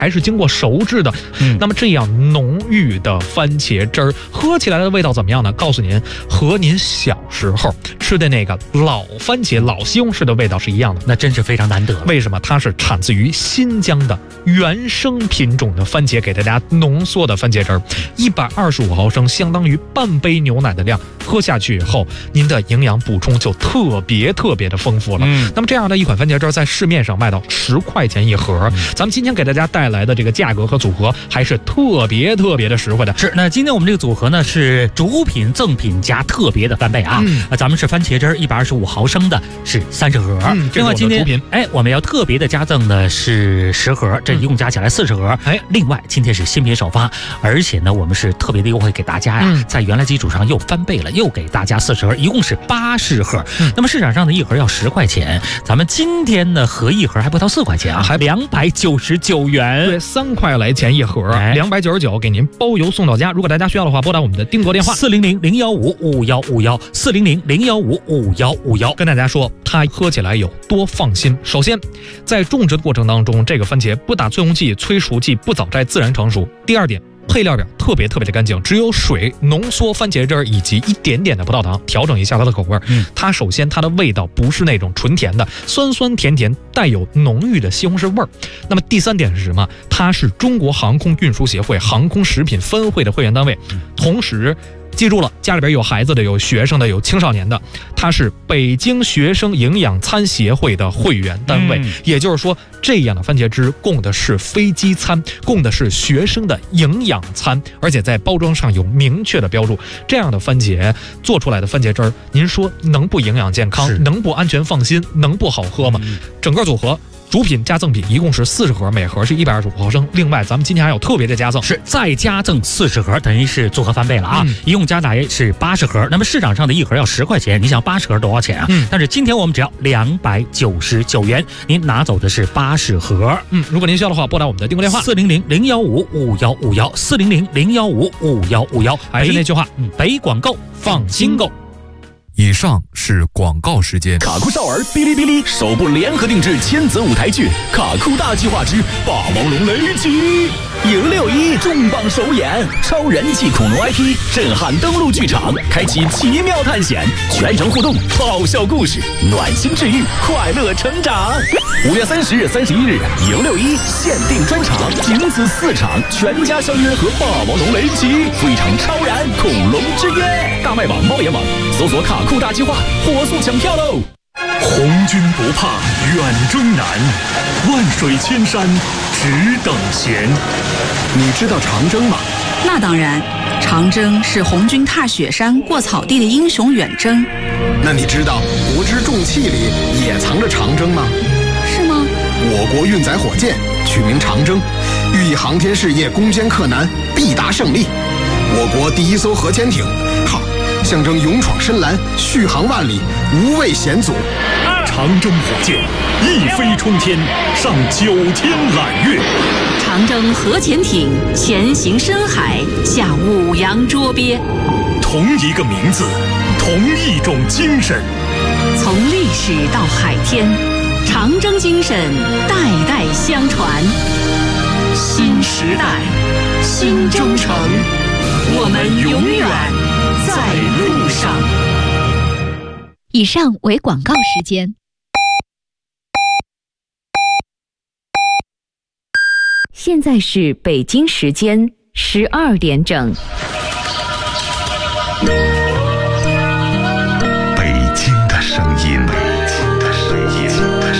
还是经过熟制的。那么这样浓郁的番茄汁儿，喝起来的味道怎么样呢？告诉您，和您小时候吃的那个老番茄、老西红柿的味道是一样的。 那真是非常难得。 为什么？它是产自于新疆的原生品种的番茄，给大家浓缩的番茄汁儿，125毫升，相当于半杯牛奶的量。喝下去以后，您的营养补充就特别的丰富了。那么这样的一款番茄汁在市面上卖到10块钱一盒，咱们今天给大家带来的这个价格和组合还是特别的实惠的。 是，那今天我们这个组合呢是主品、赠品加特别的翻倍啊。咱们是番茄汁125毫升的，是30盒。另外今天我们要特别的加赠的是10盒，这一共加起来40盒。另外今天是新品首发，而且呢我们是特别的优惠给大家呀，在原来基础上又翻倍了，又给大家40盒，一共是80盒。那么市场上的一盒要10块钱，咱们今天呢合一盒还不到4块钱啊，还299元。 对，3块来钱一盒，299给您包邮送到家。如果大家需要的话，拨打我们的定格电话 400-015-5151，400-015-5151。 跟大家说它喝起来有多放心。首先，在种植的过程当中，这个番茄不打催红剂、催熟剂，不早摘，自然成熟。第二点，配料表特别的干净，只有水、浓缩番茄汁儿以及一点点的葡萄糖，调整一下它的口味。它首先它的味道不是那种纯甜的，酸甜，带有浓郁的西红柿味儿。那么第三点是什么？它是中国航空运输协会航空食品分会的会员单位，同时记住了，家里边有孩子的、有学生的、有青少年的，它是北京学生营养餐协会的会员单位。也就是说，这样的番茄汁供的是飞机餐，供的是学生的营养餐，而且在包装上有明确的标注。这样的番茄做出来的番茄汁，您说能不营养健康，能不安全放心，能不好喝吗？整个组合主品加赠品一共是40盒，每盒是125毫升。另外，咱们今天还有特别的加赠， 是再加赠40盒，等于是组合翻倍了啊！一共加来是80盒。那么市场上的一盒要10块钱，你想80盒多少钱啊？但是今天我们只要299元，您拿走的是80盒。 如果您需要的话，拨打我们的定格电话 400-015-5151，400-015-5151。 还是那句话， 北广购放心购。 以上是广告时间。 卡酷少儿哔哩哔哩首部联合定制千子舞台剧《卡酷大计划之霸王龙雷击》迎6·1重磅首演，超人气恐龙 IP 震撼登陆剧场，开启奇妙探险，全程互动，爆笑故事，暖心治愈，快乐成长。5月30日、31日迎6·1限定专场，仅此4场，全家相约和霸王龙雷击，赴一场超燃恐龙之约。大麦网、猫眼网搜索卡酷大计划，火速抢票喽！ 红军不怕远征难，万水千山只等闲。 你知道长征吗？ 那当然，长征是红军踏雪山、过草地的英雄远征。 那你知道国之重器里也藏着长征吗？ 是吗？ 我国运载火箭取名长征，寓意航天事业攻坚克难，必达胜利。我国第一艘核潜艇号象征勇闯深蓝，续航万里，无畏险阻。 长征火箭一飞冲天，上9天揽月。 长征核潜艇前行深海，下五洋捉鳖。 同一个名字，同一种精神。 从历史到海天，长征精神代代相传。新时代，新征程，我们永远在路上。 以上为广告时间。现在是北京时间12点整。